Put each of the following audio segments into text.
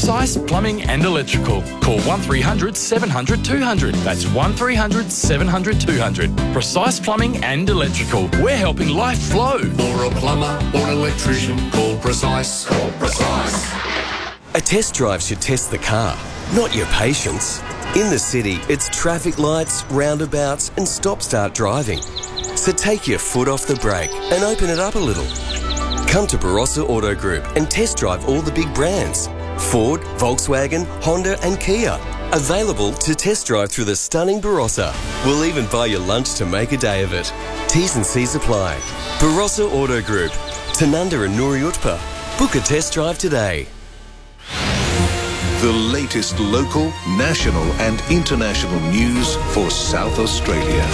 Precise Plumbing and Electrical. Call 1300 700 200. That's 1300 700 200. Precise Plumbing and Electrical. We're helping life flow. Or a plumber or an electrician. Call Precise. Call Precise. A test drive should test the car, not your patience. In the city, it's traffic lights, roundabouts and stop-start driving. So take your foot off the brake and open it up a little. Come to Barossa Auto Group and test drive all the big brands. Ford, Volkswagen, Honda and Kia. Available to test drive through the stunning Barossa. We'll even buy you lunch to make a day of it. T's and C's apply. Barossa Auto Group. Tanunda and Nuri Utpa. Book a test drive today. The latest local, national and international news for South Australia.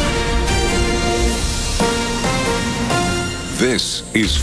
This is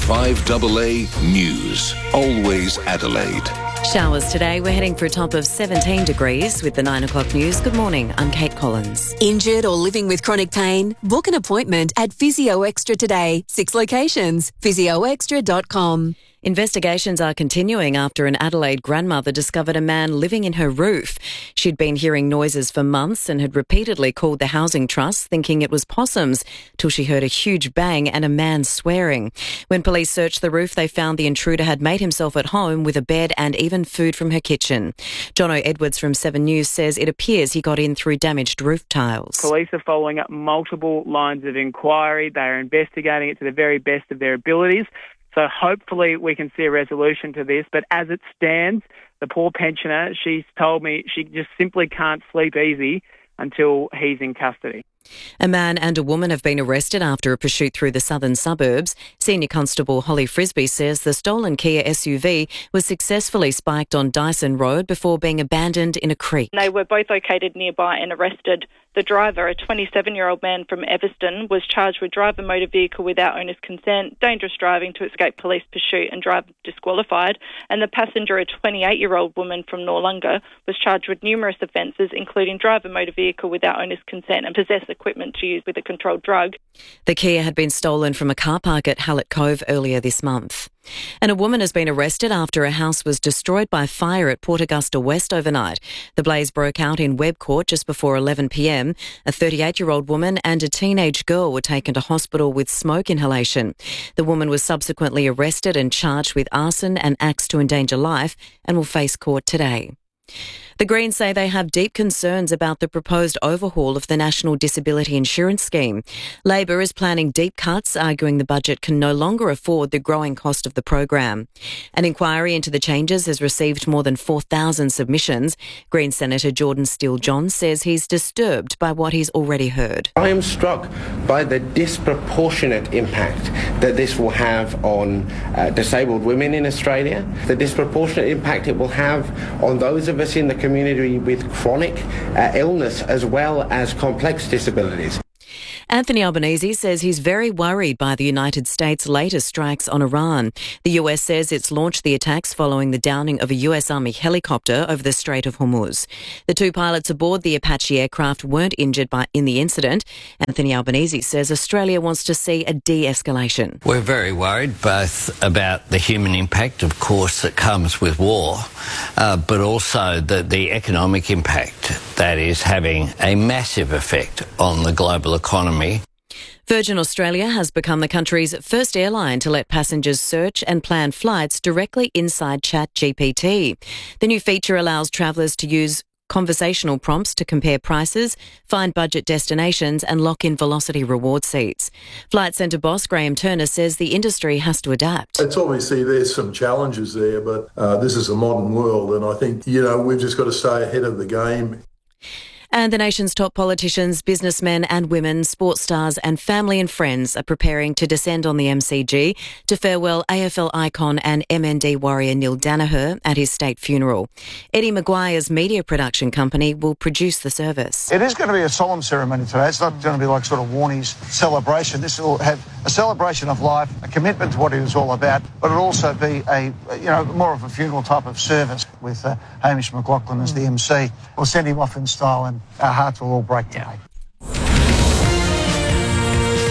5AA News. Always Adelaide. Showers today. We're heading for a top of 17 degrees with the 9 o'clock news. Good morning. I'm Kate Collins. Injured or living with chronic pain? Book an appointment at Physio Extra today. 6 locations. physioextra.com. Investigations are continuing after an Adelaide grandmother discovered a man living in her roof. She'd been hearing noises for months and had repeatedly called the housing trust thinking it was possums till she heard a huge bang and a man swearing. When police searched the roof, they found the intruder had made himself at home with a bed and even food from her kitchen. Jono Edwards from 7 News says it appears he got in through damaged roof tiles. Police are following up multiple lines of inquiry. They are investigating it to the very best of their abilities. So hopefully we can see a resolution to this. But as it stands, the poor pensioner, she's told me she just simply can't sleep easy until he's in custody. A man and a woman have been arrested after a pursuit through the southern suburbs. Senior Constable Holly Frisbee says the stolen Kia SUV was successfully spiked on Dyson Road before being abandoned in a creek. They were both located nearby and arrested. The driver, a 27-year-old man from Everston, was charged with drive a motor vehicle without owner's consent, dangerous driving to escape police pursuit and drive disqualified. And the passenger, a 28-year-old woman from Noarlunga, was charged with numerous offences, including drive a motor vehicle without owner's consent and possess equipment to use with a controlled drug. The Kia had been stolen from a car park at Hallett Cove earlier this month. And a woman has been arrested after a house was destroyed by fire at Port Augusta West overnight. The blaze broke out in Webb Court just before 11 p.m. A 38-year-old woman and a teenage girl were taken to hospital with smoke inhalation. The woman was subsequently arrested and charged with arson and acts to endanger life and will face court today. The Greens say they have deep concerns about the proposed overhaul of the National Disability Insurance Scheme. Labor is planning deep cuts, arguing the budget can no longer afford the growing cost of the program. An inquiry into the changes has received more than 4,000 submissions. Green Senator Jordan Steele-John says he's disturbed by what he's already heard. I am struck by the disproportionate impact that this will have on disabled women in Australia, the disproportionate impact it will have on those of us in the community with chronic illness as well as complex disabilities. Anthony Albanese says he's very worried by the United States' latest strikes on Iran. The US says it's launched the attacks following the downing of a US Army helicopter over the Strait of Hormuz. The two pilots aboard the Apache aircraft weren't injured in the incident. Anthony Albanese says Australia wants to see a de-escalation. We're very worried both about the human impact, of course, that comes with war, but also the economic impact that is having a massive effect on the global economy. Virgin Australia has become the country's first airline to let passengers search and plan flights directly inside ChatGPT. The new feature allows travellers to use conversational prompts to compare prices, find budget destinations and lock in Velocity reward seats. Flight Centre boss Graham Turner says the industry has to adapt. It's obviously there's some challenges there, but this is a modern world and I think, we've just got to stay ahead of the game. And the nation's top politicians, businessmen and women, sports stars and family and friends are preparing to descend on the MCG to farewell AFL icon and MND warrior Neil Danaher at his state funeral. Eddie Maguire's media production company will produce the service. It is going to be a solemn ceremony today. It's not going to be like sort of Warnie's celebration. This will have a celebration of life, a commitment to what he was all about, but it'll also be a more of a funeral type of service with Hamish McLaughlin as the MC. We'll send him off in style and our hearts will all break today.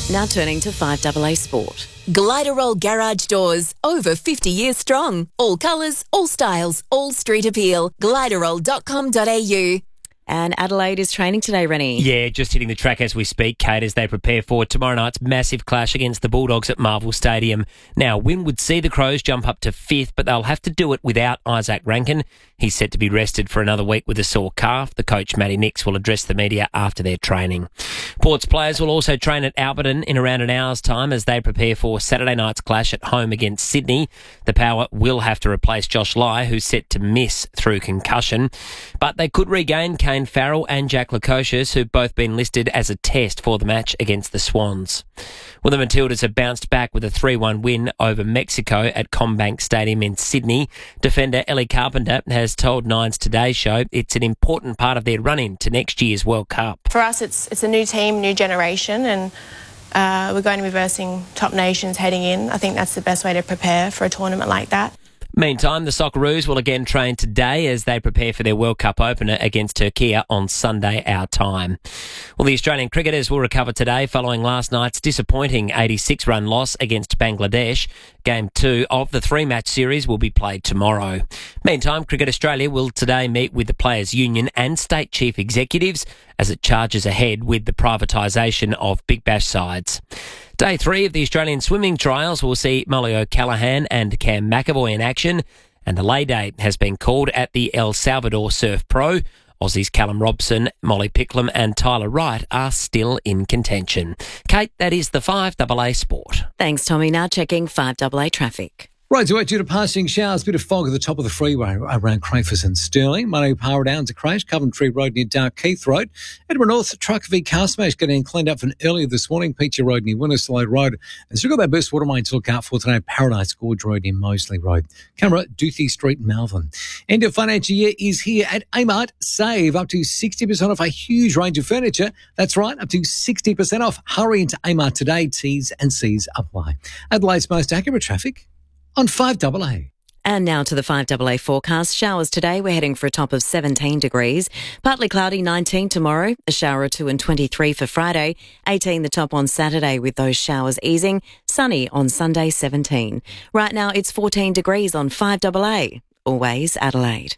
Now turning to 5AA Sport. Gliderol Garage Doors, over 50 years strong. All colours, all styles, all street appeal. Gliderol.com.au. And Adelaide is training today, Rennie. Yeah, just hitting the track as we speak, Kate, as they prepare for tomorrow night's massive clash against the Bulldogs at Marvel Stadium. Now, Wynn would see the Crows jump up to 5th, but they'll have to do it without Isaac Rankin. He's set to be rested for another week with a sore calf. The coach, Matty Nix, will address the media after their training. Port's players will also train at Alberton in around an hour's time as they prepare for Saturday night's clash at home against Sydney. The Power will have to replace Josh Lai, who's set to miss through concussion. But they could regain Kane Farrell and Jack Lukosius, who've both been listed as a test for the match against the Swans. Well, the Matildas have bounced back with a 3-1 win over Mexico at Combank Stadium in Sydney. Defender Ellie Carpenter has told Nine's Today Show it's an important part of their run-in to next year's World Cup. For us, it's a new team, new generation, and we're going to be versing top nations heading in. I think that's the best way to prepare for a tournament like that. Meantime, the Socceroos will again train today as they prepare for their World Cup opener against Turkey on Sunday, our time. Well, the Australian cricketers will recover today following last night's disappointing 86-run loss against Bangladesh. Game 2 of the 3-match series will be played tomorrow. Meantime, Cricket Australia will today meet with the Players' Union and state chief executives as it charges ahead with the privatisation of Big Bash sides. Day 3 of the Australian swimming trials will see Molly O'Callaghan and Cam McAvoy in action, and a lay date has been called at the El Salvador Surf Pro. Aussies Callum Robson, Molly Picklum and Tyler Wright are still in contention. Kate, that is the 5AA Sport. Thanks, Tommy. Now checking 5AA traffic. Right, due to passing showers, bit of fog at the top of the freeway around Crafers and Stirling. Money Power down to crash, Coventry Road near Dark-Keith Road. Edinburgh North, truck v car smash getting cleaned up from earlier this morning. Peachy Road near Winterslow Road. And still got that burst water main to look out for today. Paradise Gorge Road near Moseley Road. Camera, Duthie Street, Malvern. End of financial year is here at Amart. Save up to 60% off a huge range of furniture. That's right, up to 60% off. Hurry into Amart today. T's and C's apply. Adelaide's most accurate traffic on 5AA. And now to the 5AA forecast. Showers today. We're heading for a top of 17 degrees. Partly cloudy, 19 tomorrow. A shower or two and 23 for Friday. 18 the top on Saturday with those showers easing. Sunny on Sunday, 17. Right now it's 14 degrees on 5AA. Always Adelaide.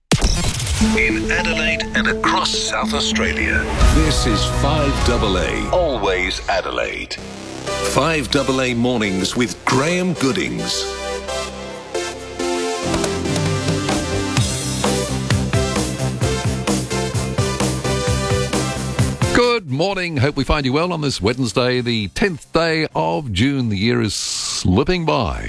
In Adelaide and across South Australia, this is 5AA. Always Adelaide. 5AA Mornings with Graham Goodings. Good morning. Hope we find you well on this Wednesday, the 10th day of June. The year is slipping by.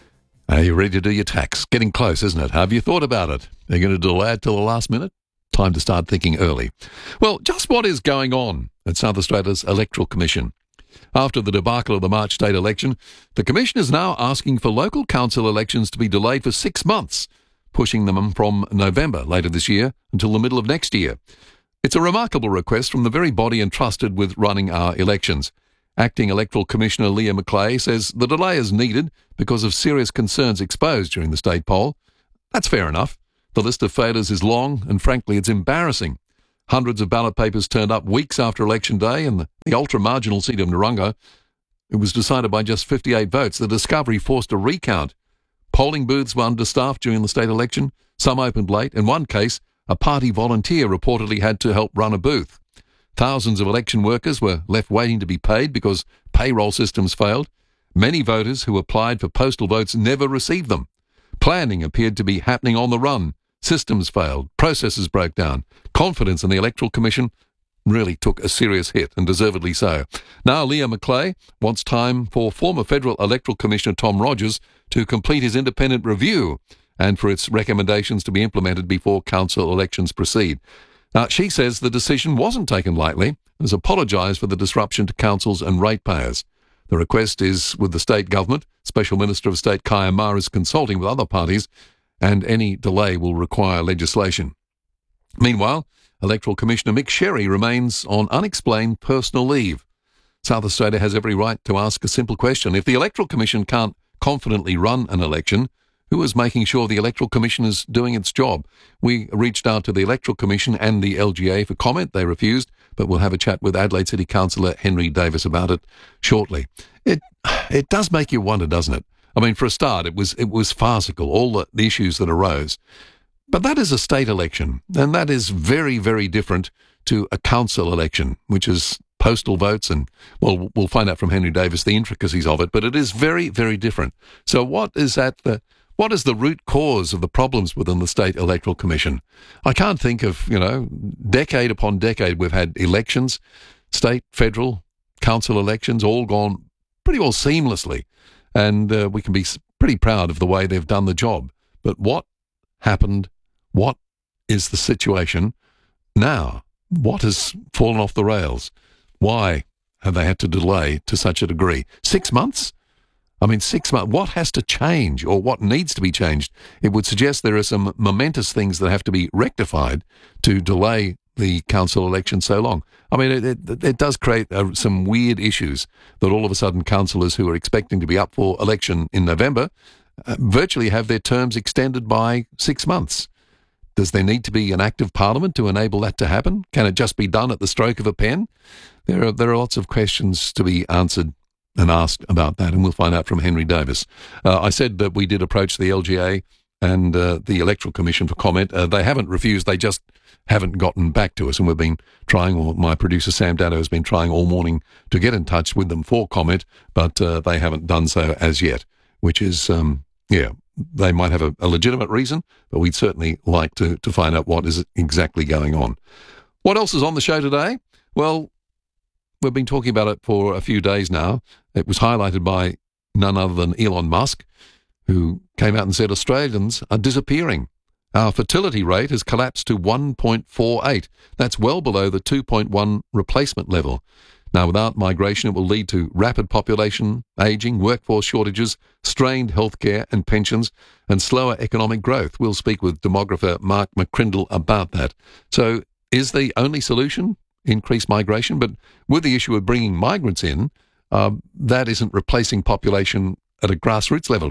Are you ready to do your tax? Getting close, isn't it? Have you thought about it? Are you going to delay it till the last minute? Time to start thinking early. Well, just what is going on at South Australia's Electoral Commission? After the debacle of the March state election, the Commission is now asking for local council elections to be delayed for 6 months, pushing them from November later this year until the middle of next year. It's a remarkable request from the very body entrusted with running our elections. Acting Electoral Commissioner Leah McClay says the delay is needed because of serious concerns exposed during the state poll. That's fair enough. The list of failures is long and, frankly, it's embarrassing. Hundreds of ballot papers turned up weeks after Election Day, and the ultra-marginal seat of Narungga, it was decided by just 58 votes. The discovery forced a recount. Polling booths were understaffed during the state election. Some opened late. In one case, a party volunteer reportedly had to help run a booth. Thousands of election workers were left waiting to be paid because payroll systems failed. Many voters who applied for postal votes never received them. Planning appeared to be happening on the run. Systems failed. Processes broke down. Confidence in the Electoral Commission really took a serious hit, and deservedly so. Now Leah McClay wants time for former Federal Electoral Commissioner Tom Rogers to complete his independent review and for its recommendations to be implemented before council elections proceed. Now, she says the decision wasn't taken lightly and has apologised for the disruption to councils and ratepayers. The request is with the state government. Special Minister of State Kaya Ma is consulting with other parties, and any delay will require legislation. Meanwhile, Electoral Commissioner Mick Sherry remains on unexplained personal leave. South Australia has every right to ask a simple question. If the Electoral Commission can't confidently run an election, who is making sure the Electoral Commission is doing its job? We reached out to the Electoral Commission and the LGA for comment. They refused. but we'll have a chat with Adelaide City Councillor Henry Davis about it shortly. It does make you wonder, doesn't it? I mean, for a start, it was farcical, all the issues that arose. But that is a state election, and that is very, very different to a council election, which is postal votes, and, well, we'll find out from Henry Davis the intricacies of it, but it is very, very different. So what is the root cause of the problems within the State Electoral Commission? I can't think of, decade upon decade we've had elections, state, federal, council elections, all gone pretty well seamlessly, and we can be pretty proud of the way they've done the job. But what happened? What is the situation now? What has fallen off the rails? Why have they had to delay to such a degree? 6 months? I mean, 6 months. What has to change, or what needs to be changed? It would suggest there are some momentous things that have to be rectified to delay the council election so long. I mean, it does create some weird issues that all of a sudden councillors who are expecting to be up for election in November virtually have their terms extended by 6 months. Does there need to be an act of Parliament to enable that to happen? Can it just be done at the stroke of a pen? There are lots of questions to be answered and asked about that, and we'll find out from Henry Davis. I said that we did approach the LGA and the Electoral Commission for comment. They haven't refused, they just haven't gotten back to us, and we've been trying, or my producer Sam Dado has been trying all morning to get in touch with them for comment, but they haven't done so as yet, which is, they might have a legitimate reason, but we'd certainly like to find out what is exactly going on. What else is on the show today? Well, we've been talking about it for a few days now. It was highlighted by none other than Elon Musk, who came out and said Australians are disappearing. Our fertility rate has collapsed to 1.48. That's well below the 2.1 replacement level. Now, without migration, it will lead to rapid population ageing, workforce shortages, strained healthcare and pensions, and slower economic growth. We'll speak with demographer Mark McCrindle about that. So, is the only solution increased migration? But with the issue of bringing migrants in, that isn't replacing population at a grassroots level.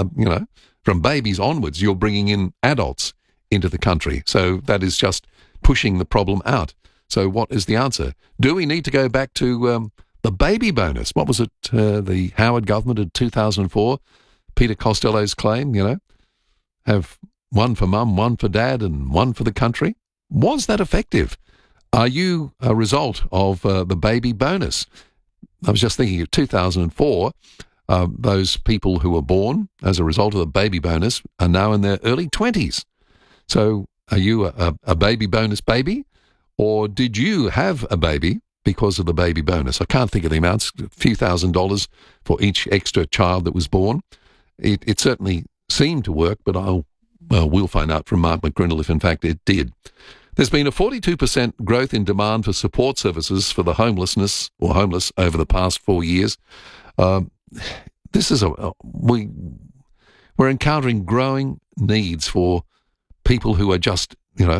From babies onwards, you're bringing in adults into the country. So that is just pushing the problem out. So what is the answer? Do we need to go back to the baby bonus? What was it, the Howard government in 2004? Peter Costello's claim, have one for mum, one for dad, and one for the country. Was that effective? Are you a result of the baby bonus? I was just thinking of 2004, those people who were born as a result of the baby bonus are now in their early 20s. So are you a baby bonus baby? Or did you have a baby because of the baby bonus? I can't think of the amounts, a few $1,000s for each extra child that was born. It certainly seemed to work, but we'll find out from Mark McCrindle if in fact it did. There's been a 42% growth in demand for support services for the homeless over the past 4 years. This is we're encountering growing needs for people who are just,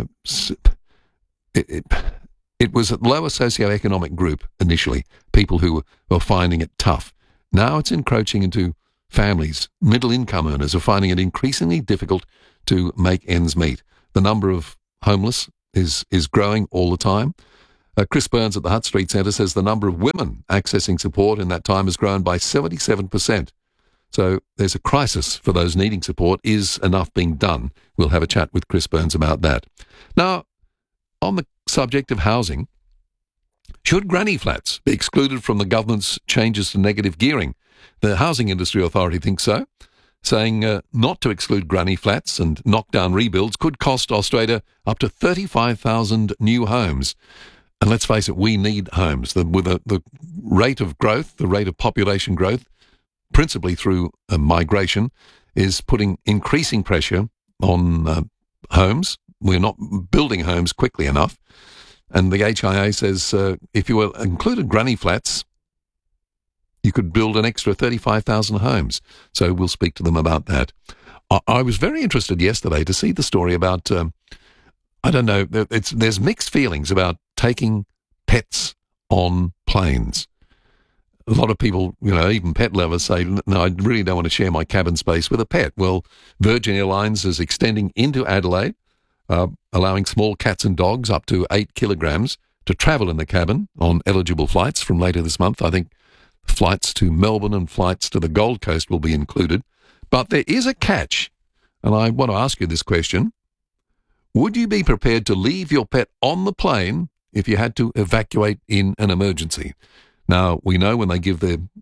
it was a lower socioeconomic group initially, people who were finding it tough. Now it's encroaching into families. Middle income earners are finding it increasingly difficult to make ends meet. The number of homeless is growing all the time. Chris Burns at the Hutt Street Centre says the number of women accessing support in that time has grown by 77%. So there's a crisis for those needing support. Is enough being done? We'll have a chat with Chris Burns about that. Now, on the subject of housing, should granny flats be excluded from the government's changes to negative gearing? The Housing Industry Authority thinks so, saying not to exclude granny flats and knock-down rebuilds could cost Australia up to 35,000 new homes. And let's face it, we need homes. With the rate of growth, the rate of population growth, principally through migration, is putting increasing pressure on homes. We're not building homes quickly enough. And the HIA says if you included granny flats, you could build an extra 35,000 homes. So we'll speak to them about that. I was very interested yesterday to see the story about, there's mixed feelings about taking pets on planes. A lot of people, even pet lovers say, no, I really don't want to share my cabin space with a pet. Well, Virgin Airlines is extending into Adelaide, allowing small cats and dogs up to 8 kilograms to travel in the cabin on eligible flights from later this month. I think flights to Melbourne and flights to the Gold Coast will be included. But there is a catch, and I want to ask you this question. Would you be prepared to leave your pet on the plane if you had to evacuate in an emergency? Now, we know when they give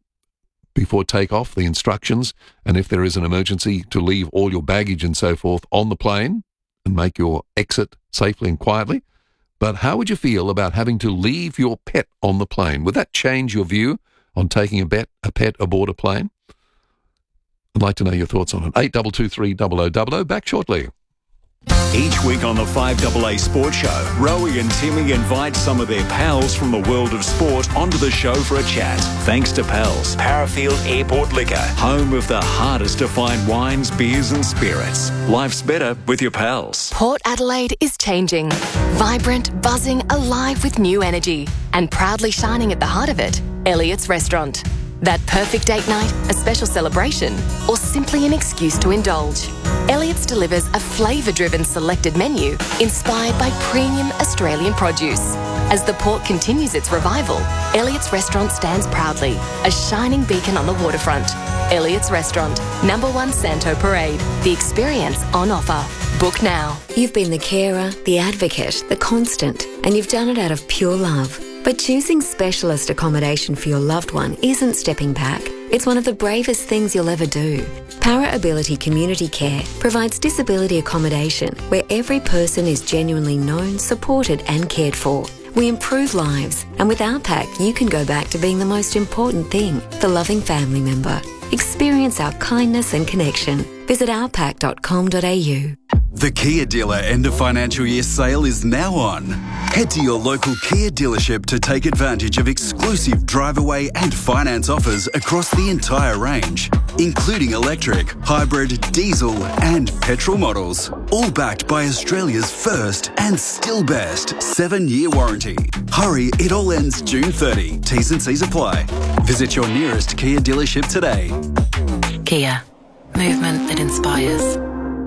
before takeoff, the instructions, and if there is an emergency, to leave all your baggage and so forth on the plane and make your exit safely and quietly. But how would you feel about having to leave your pet on the plane? Would that change your view on taking a pet aboard a plane? I'd like to know your thoughts on it. 8223 back shortly. Each week on the 5AA Sports Show, Rowie and Timmy invite some of their pals from the world of sport onto the show for a chat. Thanks to Pals, Parafield Airport Liquor, home of the hardest to find wines, beers and spirits. Life's better with your pals. Port Adelaide is changing. Vibrant, buzzing, alive with new energy. And proudly shining at the heart of it, Elliott's Restaurant. That perfect date night, a special celebration, or simply an excuse to indulge. Elliott's delivers a flavour-driven selected menu inspired by premium Australian produce. As the port continues its revival, Elliott's Restaurant stands proudly, a shining beacon on the waterfront. Elliott's Restaurant, number 1 Santo Parade. The experience on offer. Book now. You've been the carer, the advocate, the constant, and you've done it out of pure love. But choosing specialist accommodation for your loved one isn't stepping back. It's one of the bravest things you'll ever do. Para Ability Community Care provides disability accommodation where every person is genuinely known, supported and cared for. We improve lives, and with our pack you can go back to being the most important thing, the loving family member. Experience our kindness and connection. Visit ourpack.com.au. The Kia dealer end of financial year sale is now on. Head to your local Kia dealership to take advantage of exclusive drive away and finance offers across the entire range, including electric, hybrid, diesel and petrol models. All backed by Australia's first and still best 7-year warranty. Hurry, it all ends June 30. T's and C's apply. Visit your nearest Kia dealership today. Kia. Movement that inspires.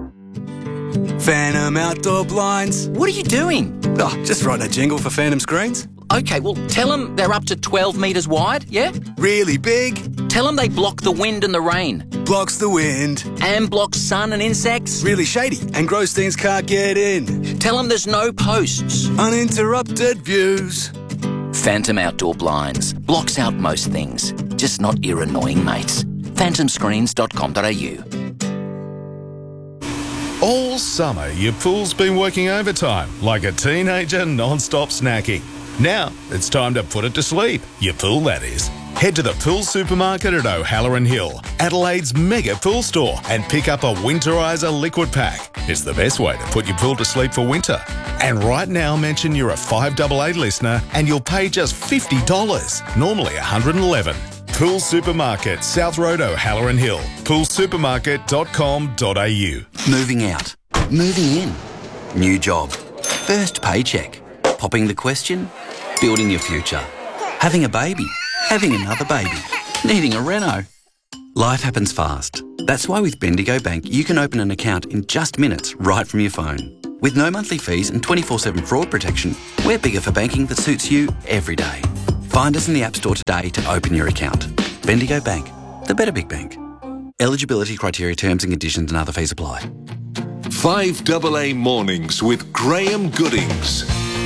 Phantom Outdoor Blinds. What are you doing? Oh, just writing a jingle for Phantom Screens. Okay, well, tell them they're up to 12 metres wide, yeah? Really big. Tell them they block the wind and the rain. Blocks the wind. And blocks sun and insects. Really shady, and Grossteins can't get in. Tell them there's no posts. Uninterrupted views. Phantom Outdoor Blinds. Blocks out most things, just not your annoying mates. phantomscreens.com.au. All summer, your pool's been working overtime like a teenager non-stop snacking. Now, it's time to put it to sleep. Your pool, that is. Head to the Pool Supermarket at O'Halloran Hill, Adelaide's mega pool store, and pick up a Winterizer liquid pack. It's the best way to put your pool to sleep for winter. And right now, mention you're a 5AA listener and you'll pay just $50, normally $111. Pool Supermarket, South Road, O'Halloran Hill. poolsupermarket.com.au. Moving out. Moving in. New job. First paycheck. Popping the question. Building your future. Having a baby. Having another baby. Needing a reno. Life happens fast. That's why with Bendigo Bank, you can open an account in just minutes right from your phone. With no monthly fees and 24/7 fraud protection, we're bigger for banking that suits you every day. Find us in the App Store today to open your account. Bendigo Bank, the better big bank. Eligibility criteria, terms and conditions and other fees apply. 5AA Mornings with Graham Goodings.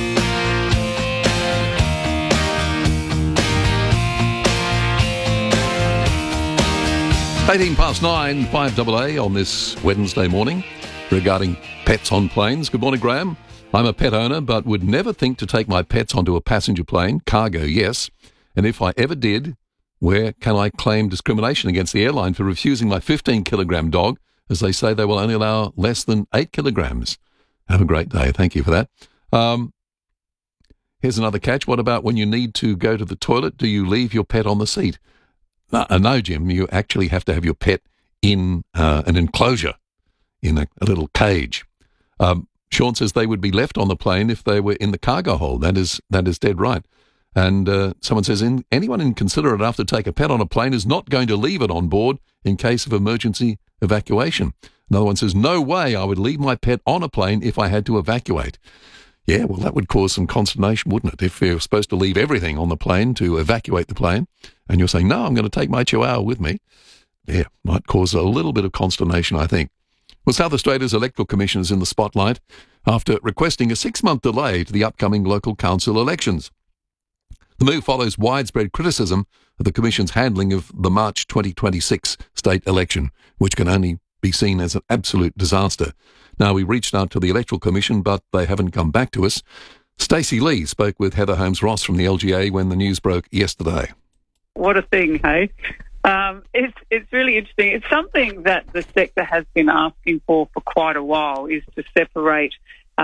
$18 past 9, 5AA on this Wednesday morning regarding pets on planes. Good morning, Graham. I'm a pet owner, but would never think to take my pets onto a passenger plane. Cargo, yes. And if I ever did, where can I claim discrimination against the airline for refusing my 15-kilogram dog, as they say they will only allow less than 8 kilograms? Have a great day. Thank you for that. Here's another catch. What about when you need to go to the toilet? Do you leave your pet on the seat? No, Jim. You actually have to have your pet in an enclosure, in a little cage. Sean says they would be left on the plane if they were in the cargo hold. That is dead right. And someone says, anyone inconsiderate enough to take a pet on a plane is not going to leave it on board in case of emergency evacuation. Another one says, no way I would leave my pet on a plane if I had to evacuate. Yeah, well, that would cause some consternation, wouldn't it? If you're supposed to leave everything on the plane to evacuate the plane, and you're saying, no, I'm going to take my chihuahua with me. Yeah, might cause a little bit of consternation, I think. Well, South Australia's Electoral Commission is in the spotlight after requesting a 6-month delay to the upcoming local council elections. The move follows widespread criticism of the Commission's handling of the March 2026 state election, which can only be seen as an absolute disaster. Now, we reached out to the Electoral Commission, but they haven't come back to us. Stacey Lee spoke with Heather Holmes-Ross from the LGA when the news broke yesterday. What a thing, hey? It's really interesting. It's something that the sector has been asking for quite a while, is to separate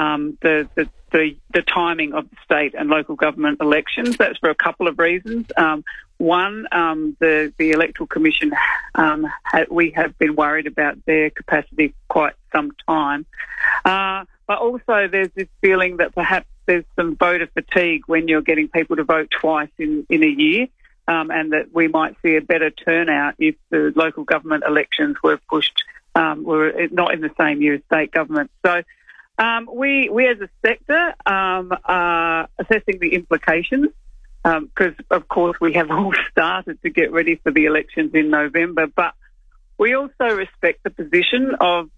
the timing of the state and local government elections. That's for a couple of reasons. One, the Electoral Commission, we have been worried about their capacity for quite some time. But also there's this feeling that perhaps there's some voter fatigue when you're getting people to vote twice in a year, and that we might see a better turnout if the local government elections were pushed, were not in the same year as state government. So we as a sector are assessing the implications, because of course we have all started to get ready for the elections in November, but we also respect the position of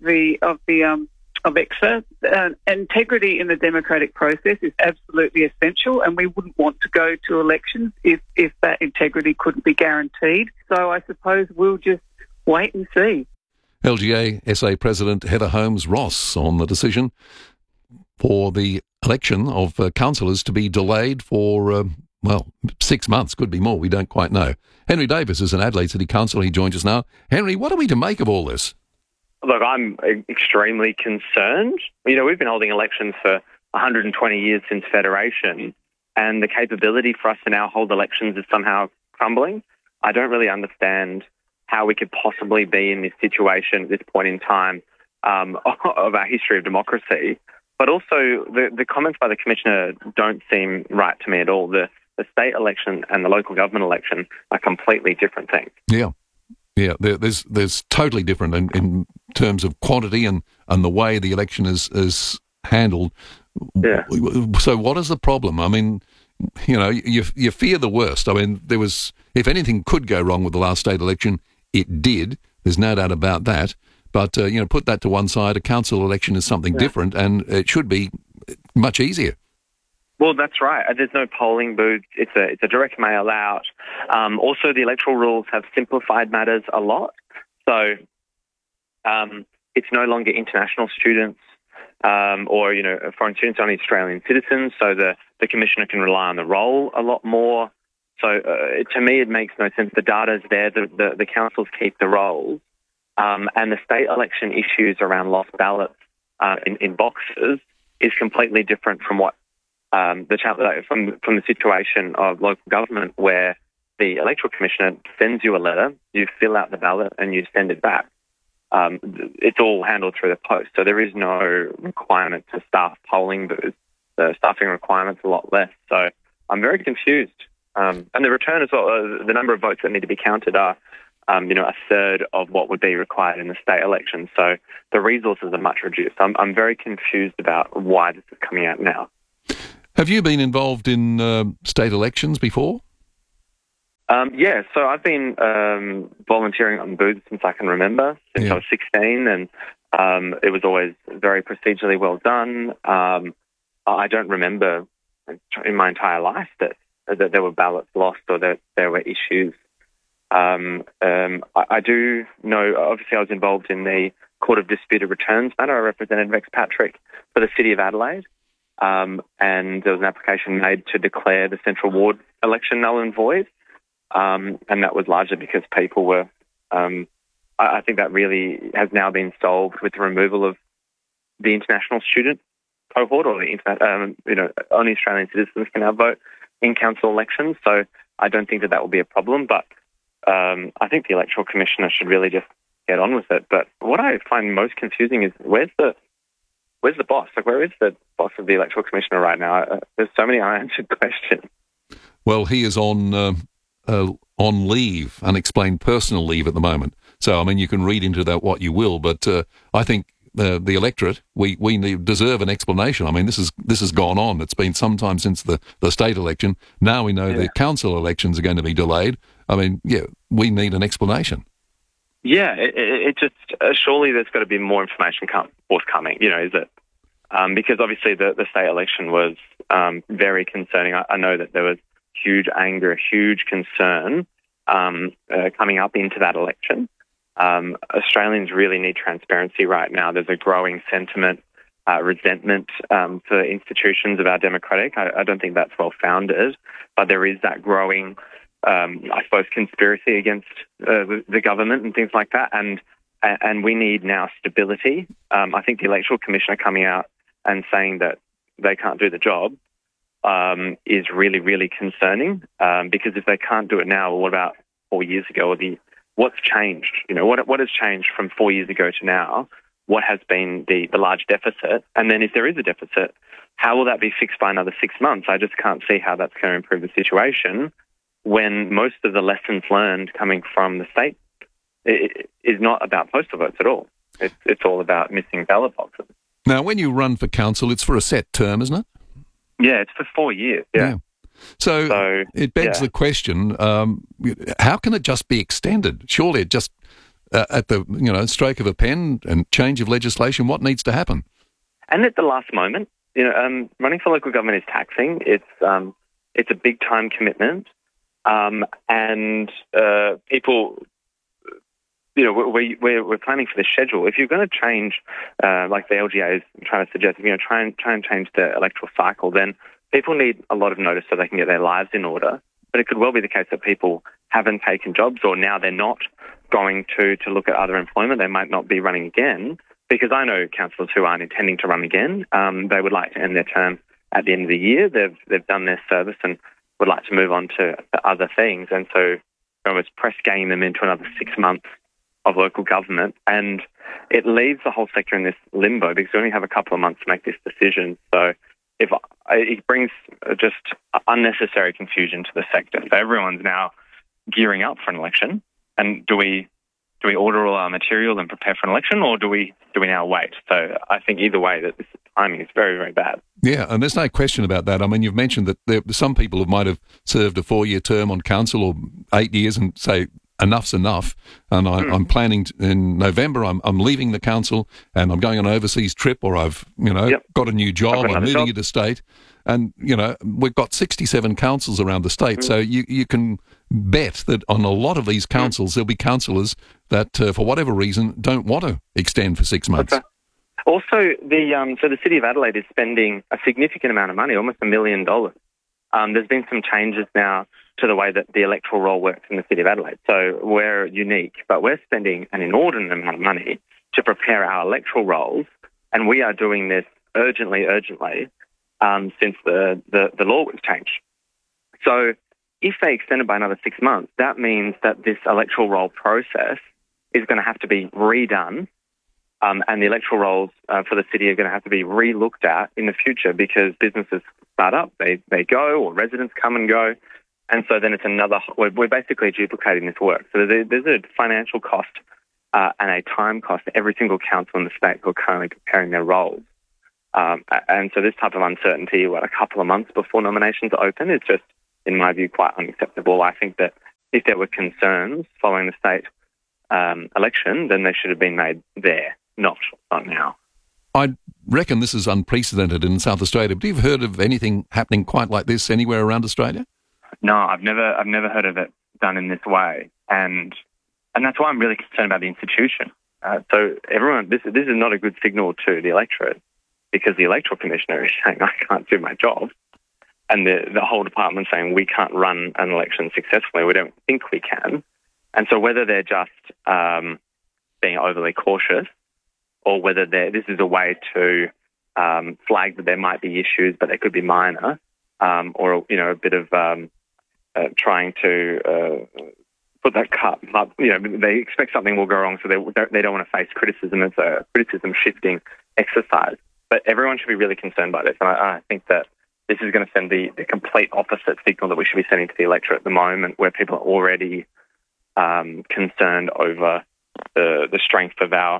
EXA. Integrity in the democratic process is absolutely essential, and we wouldn't want to go to elections if that integrity couldn't be guaranteed. So I suppose we'll just wait and see. LGA SA President Heather Holmes-Ross on the decision for the election of councillors to be delayed for, 6 months, could be more, we don't quite know. Henry Davis is an Adelaide City Councillor. He joins us now. Henry, what are we to make of all this? Look, I'm extremely concerned. You know, we've been holding elections for 120 years since Federation, and the capability for us to now hold elections is somehow crumbling. I don't really understand how we could possibly be in this situation at this point in time of our history of democracy. But also, the comments by the Commissioner don't seem right to me at all. The state election and the local government election are completely different things. Yeah. Yeah, there's totally different in terms of quantity and the way the election is handled. Yeah. So what is the problem? I mean, you know, you fear the worst. I mean, there was, if anything could go wrong with the last state election, it did. There's no doubt about that. But, put that to one side. A council election is something different, and it should be much easier. Well, that's right. There's no polling booths. It's a direct mail out. Also, the electoral rules have simplified matters a lot. So it's no longer international students or foreign students, only Australian citizens. So the Commissioner can rely on the roll a lot more. So to me, it makes no sense. The data's there. The councils keep the rolls. And the state election issues around lost ballots in boxes is completely different from what from the situation of local government, where the Electoral Commissioner sends you a letter, you fill out the ballot, and you send it back. It's all handled through the post, so there is no requirement to staff polling booths. The staffing requirement's a lot less. So I'm very confused. And the return as well, the number of votes that need to be counted are, a third of what would be required in the state election. So the resources are much reduced. I'm very confused about why this is coming out now. Have you been involved in state elections before? Yeah, so I've been volunteering on booths since I can remember, since I was 16, and it was always very procedurally well done. I don't remember in my entire life that there were ballots lost or that there were issues. I do know, obviously I was involved in the Court of Disputed Returns matter. I represented Rex Patrick for the City of Adelaide. And there was an application made to declare the Central Ward election null and void. And that was largely because people were, I think that really has now been solved with the removal of the international student cohort, or only Australian citizens can now vote in council elections. So I don't think that will be a problem, but I think the Electoral Commissioner should really just get on with it. But what I find most confusing is where's the boss? Like, where is the boss of the Electoral Commissioner right now? There's so many unanswered questions. Well, he is on leave, unexplained personal leave at the moment. So, I mean, you can read into that what you will, but I think the electorate, we deserve an explanation. I mean, this has gone on. It's been some time since the state election. Now we know the council elections are going to be delayed. I mean, we need an explanation. Yeah, it just surely there's got to be more information forthcoming. Is it? Because obviously the state election was very concerning. I know that there was huge anger, huge concern coming up into that election. Australians really need transparency right now. There's a growing sentiment, resentment for institutions of our democratic. I don't think that's well founded, but there is that growing, I suppose, conspiracy against the government and things like that. And we need now stability. I think the Electoral Commission are coming out and saying that they can't do the job is really, really concerning. Because if they can't do it now, well, what about 4 years ago? What's changed? What has changed from 4 years ago to now? What has been the large deficit? And then if there is a deficit, how will that be fixed by another 6 months? I just can't see how that's going to improve the situation when most of the lessons learned coming from the state is not about postal votes at all. It's all about missing ballot boxes. Now, when you run for council, it's for a set term, isn't it? Yeah, it's for 4 years. Yeah. So it begs the question: how can it just be extended? Surely it just at the stroke of a pen and change of legislation. What needs to happen? And at the last moment, running for local government is taxing. It's a big time commitment, and people. We're planning for the schedule. If you're going to change, like the LGA is trying to suggest, try and change the electoral cycle, then people need a lot of notice so they can get their lives in order. But it could well be the case that people haven't taken jobs, or now they're not going to look at other employment. They might not be running again, because I know councillors who aren't intending to run again. They would like to end their term at the end of the year. They've done their service and would like to move on to other things. And so almost press gang them into another 6 months of local government, and it leaves the whole sector in this limbo because we only have a couple of months to make this decision. So it brings just unnecessary confusion to the sector. So everyone's now gearing up for an election, and do we order all our material and prepare for an election, or do we now wait? So I think either way that this timing is very, very bad. Yeah, and there's no question about that. I mean, you've mentioned that some people might have served a 4-year term on council or 8 years and say, enough's enough, and I'm planning in November. I'm leaving the council and I'm going on an overseas trip, or I've got a new job. I'm moving interstate, and we've got 67 councils around the state. So you can bet that on a lot of these councils there'll be councillors that, for whatever reason, don't want to extend for 6 months. Okay. Also, the City of Adelaide is spending a significant amount of money, almost $1 million. There's been some changes now to the way that the electoral roll works in the City of Adelaide. So we're unique, but we're spending an inordinate amount of money to prepare our electoral rolls, and we are doing this urgently, since the law was changed. So if they extend it by another 6 months, that means that this electoral roll process is going to have to be redone, and the electoral rolls for the city are going to have to be re-looked at in the future because businesses start up, they go, or residents come and go. And so then it's we're basically duplicating this work. So there's a financial cost and a time cost to every single council in the state who are currently preparing their rolls. And so this type of uncertainty, a couple of months before nominations open, is just, in my view, quite unacceptable. I think that if there were concerns following the state election, then they should have been made there, not now. I reckon this is unprecedented in South Australia. But have you heard of anything happening quite like this anywhere around Australia? No, I've never heard of it done in this way, and that's why I'm really concerned about the institution. So everyone, this is not a good signal to the electorate, because the Electoral Commissioner is saying I can't do my job, and the whole department saying we can't run an election successfully. We don't think we can, and so whether they're just being overly cautious, or whether this is a way to flag that there might be issues, but they could be minor, or a bit of trying to put that cut up. They expect something will go wrong, so they don't want to face criticism. It's a criticism shifting exercise. But everyone should be really concerned by this, and I think that this is going to send the complete opposite signal that we should be sending to the electorate at the moment, where people are already concerned over the strength of our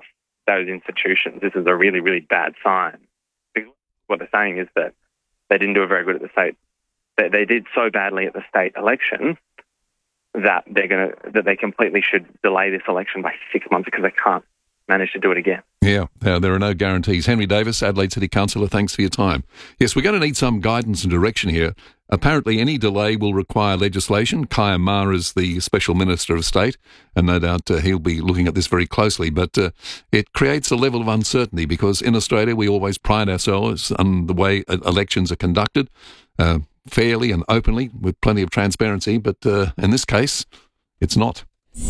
those institutions, this is a really, really bad sign. Because what they're saying is that they didn't do it very good at the state. They did so badly at the state election that they completely should delay this election by 6 months because they can't manage to do it again. Yeah, there are no guarantees. Henry Davis, Adelaide City Councillor, thanks for your time. Yes, we're going to need some guidance and direction here. Apparently, any delay will require legislation. Kaya Ma is the Special Minister of State, and no doubt he'll be looking at this very closely. But it creates a level of uncertainty because in Australia we always pride ourselves on the way elections are conducted, fairly and openly, with plenty of transparency. But in this case, it's not.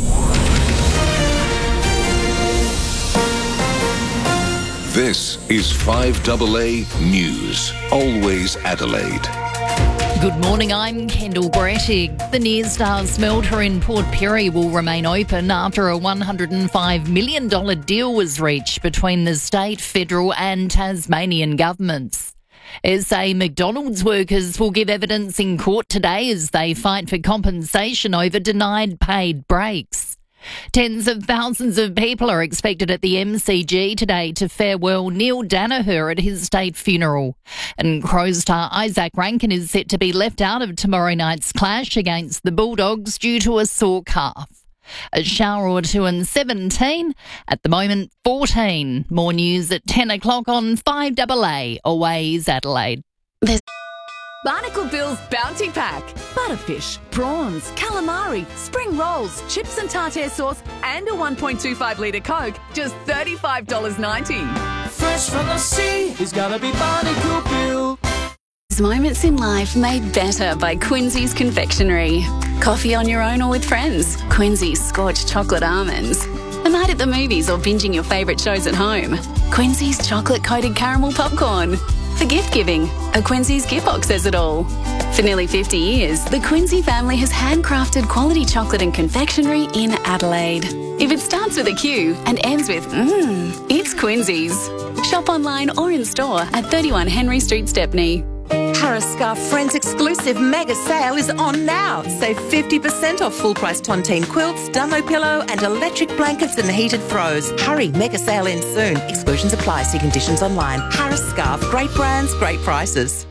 This is 5AA News. Always Adelaide. Good morning, I'm Kendall Brettig. The Nearstar smelter in Port Pirie will remain open after a $105 million deal was reached between the state, federal and Tasmanian governments. SA McDonald's workers will give evidence in court today as they fight for compensation over denied paid breaks. Tens of thousands of people are expected at the MCG today to farewell Neil Danaher at his state funeral. And Crows star Isaac Rankin is set to be left out of tomorrow night's clash against the Bulldogs due to a sore calf. A shower or two and 17, at the moment 14. More news at 10 o'clock on 5AA, Always Adelaide. Barnacle Bill's Bounty Pack. Butterfish, prawns, calamari, spring rolls, chips and tartare sauce and a 1.25 litre Coke. Just $35.90. Fresh from the sea, it's gotta be Barnacle Bill. Moments in life made better by Quincy's Confectionery. Coffee on your own or with friends. Quincy's Scorched Chocolate Almonds. A night at the movies or binging your favourite shows at home. Quincy's Chocolate-Coated Caramel Popcorn. For gift giving, a Quincy's gift box says it all. For nearly 50 years, the Quincy family has handcrafted quality chocolate and confectionery in Adelaide. If it starts with a Q and ends with it's Quincy's. Shop online or in store at 31 Henry Street, Stepney. Harris Scarf Friends exclusive mega sale is on now. Save 50% off full price tontine quilts, Dumbo pillow and electric blankets and heated throws. Hurry, mega sale ends soon. Exclusions apply. See conditions online. Harris Scarf, great brands, great prices.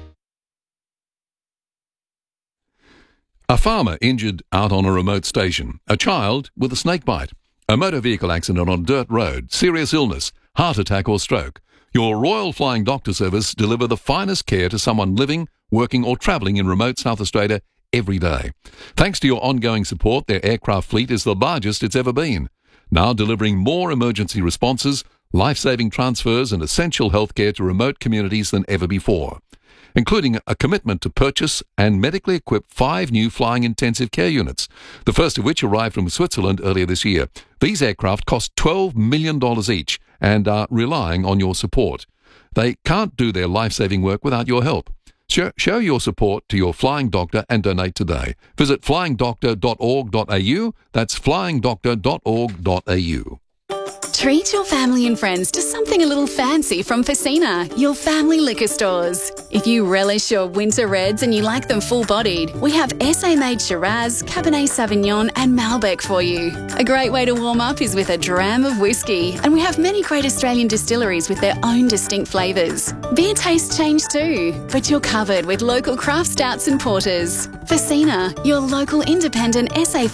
A farmer injured out on a remote station. A child with a snake bite. A motor vehicle accident on a dirt road. Serious illness, heart attack or stroke. Your Royal Flying Doctor Service deliver the finest care to someone living, working or travelling in remote South Australia every day. Thanks to your ongoing support, their aircraft fleet is the largest it's ever been. Now delivering more emergency responses, life-saving transfers and essential healthcare to remote communities than ever before, including a commitment to purchase and medically equip 5 new flying intensive care units, the first of which arrived from Switzerland earlier this year. These aircraft cost $12 million each and are relying on your support. They can't do their life-saving work without your help. Show your support to your flying doctor and donate today. Visit flyingdoctor.org.au. That's flyingdoctor.org.au. Treat your family and friends to something a little fancy from Facina, your family liquor stores. If you relish your winter reds and you like them full-bodied, we have SA-made Shiraz, Cabernet Sauvignon and Malbec for you. A great way to warm up is with a dram of whiskey, and we have many great Australian distilleries with their own distinct flavours. Beer tastes change too, but you're covered with local craft stouts and porters. Facina, your local independent SA